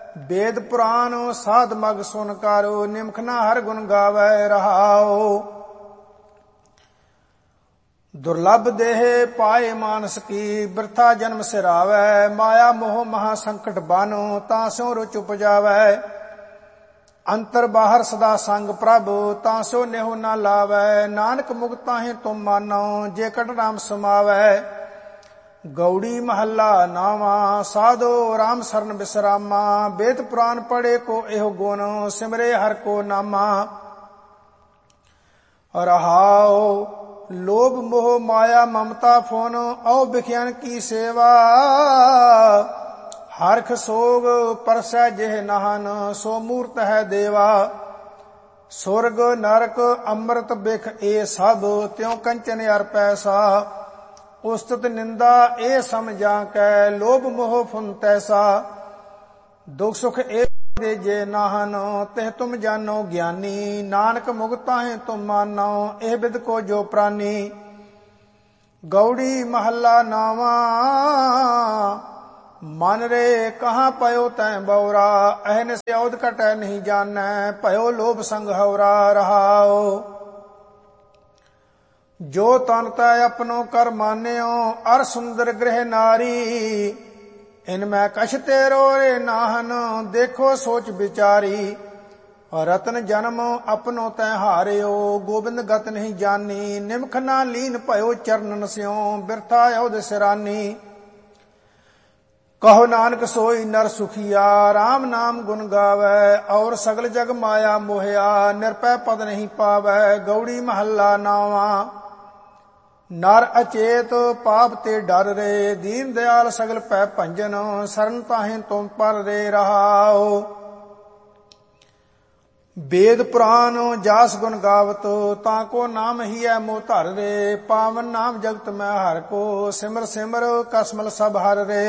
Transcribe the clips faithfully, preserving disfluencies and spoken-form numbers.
वेद पुराण साध मग सुन कारो, निमख ना हर गुण गावै रहाओ। दुर्लभ देह पाए मानस की, बिरथा जन्म सिरावै। माया मोह महा संकट बानो, तासो रुच उपजावै। अंतर बाहर सदा संग प्रभु, तासो नेहो ना लावै। नानक मुक्ता है तुम मानो, जे कट राम समावै। गौड़ी महला नावा, साधो राम सरन बिसरामा। वेद पुराण पढ़े को एहो गुण, सिमरे हर को नामा। रहाओ लोभ मोह माया ममता फोन, औ बिख्यान की सेवा। हरख सोग परसै जेह नाहन, सो मूर्त है देवा। सुरग नरक अमृत बिख ए सब, त्यों कंचन अर पैसा। उस्तत निंदा ए समझा कै, लोभ मोह फुन तैसा। दुख सुख ए दे जे नाहन, तेह तुम जानो ज्ञानी। नानक मुक्ता है तुम मानो, एह बिद को जो प्राणी। गौड़ी महला नावा, मन रे कहाँ पयो तैं बौरा। अहन से औद कटै नहीं जानै, भयो लोभ संग हौरा। रहाओ जो तन तै अपनो कर मान्यो, अर सुंदर गृह नारी। इनमें कछ तेरो रे नाहन, देखो सोच विचारी। रतन जन्म अपनो तै हारियो, गोबिंद गत नहीं जानी। निमख ना लीन भयो चरणन स्यों, बिरथा औद सिरानी। कहो नानक सोई नर सुखिया, राम नाम गुण गावै। और सगल जग माया मोहया, निरपै पद नहीं पावै। गौड़ी महला नावा, नर अचेत पाप ते डर रे। दीन दयाल सगल पै भंजन, शरण ताहि तुम पर रे। रहाओ वेद पुराण जास गुण गावत, ताको नाम ही है मोह धर रे। पावन नाम जगत में हर को, सिमर सिमर कसमल सब हर रे।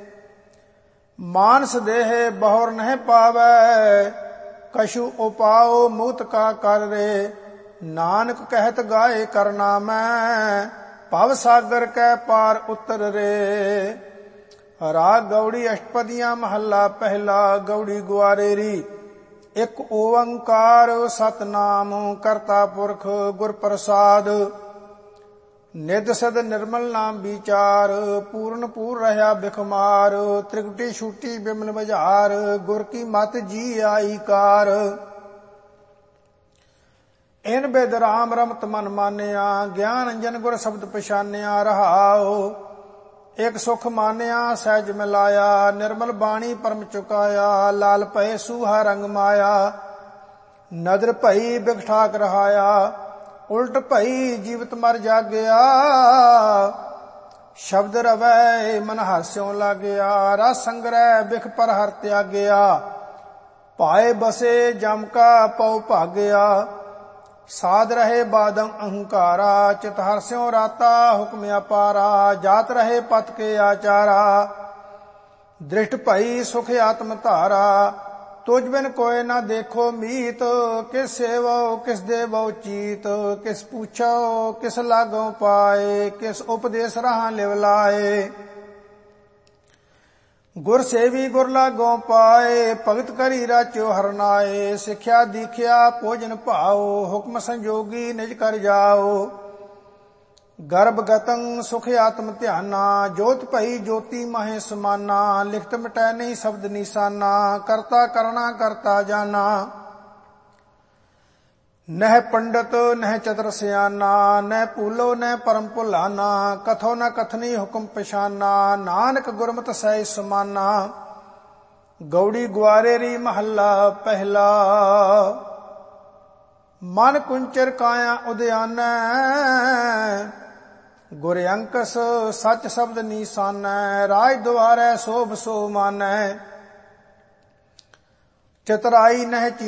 मानस देह बहुर नह पावै, कछु उपाओ मुक्त का कर रे। नानक कहत गाए करना मैं, भव सागर कै पार उतर रे। राग गौड़ी अष्टपदियां महला पहला। गौड़ी ग्वारेरी। एक ओंकार सतनाम, करता पुरख गुर प्रसाद। निध सद निर्मल नाम विचार, पूर्ण पूर रहा बिखमार। त्रिकुटी छूटी बिमल बजार, गुर की मत जी आई कार। इन बिद राम रमत मन मानिया, ज्ञान अंजन गुर शब्द पछानिया। रहाओ एक सुख मानिया सहज मिलाया, निर्मल बाणी परम चुकाया। लाल पय सूहा रंग माया, नदर भई बिख ठाक रहाया। उल्ट भई जीवित मर जागया, शब्द रवै मन हास्यों लागया। रस संग्रह बिख पर हर त्यागया, पाए बसे जम का पौ भागया। साध रहे बादम अहंकारा, चित हर्ष्यों राता हुक्म अपारा। जात रहे पथ के आचारा, दृष्ट भई सुख आत्म धारा। तुझ बिन कोय न देखो मीत, किस सेवो किस देवो चीत। किस पूछो किस लागो पाए, किस उपदेश रहा लिवलाए। गुर सेवी गुर लागो पाए, भगत करी राचो हरनाए। सिख्या दीख्या भोजन भाओ, हुक्म संजोगी निज कर जाओ। गर्भ गतं सुख आत्म ध्याना, जोत भई ज्योति महे समाना। लिखत मिटै नहीं शब्द निशाना, करता करना करता जाना। नह पंडित नह चतुर सियाना, न पूलो न परम भुलाना। कथो न कथनी हुक्म पछाना, नानक गुरमत सै समाना। गौड़ी ग्वारेरी महला पहला। मन कुंचर काया उद्यानै, गुर अंकस सच शब्द निशानै। राज द्वारै शोभ सो मानै, चतुराई नह